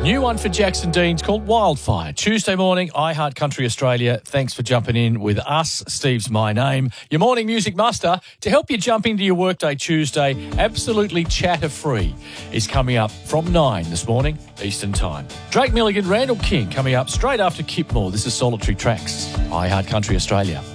New one for Jackson Dean's called Wildfire. Tuesday morning, iHeart Country Australia. Thanks for jumping in with us. Steve's my name. Your morning music muster to help you jump into your workday Tuesday, absolutely chatter-free, is coming up from 9 this morning, Eastern Time. Drake Milligan, Randall King coming up straight after Kip Moore. This is Solitary Tracks, iHeart Country Australia.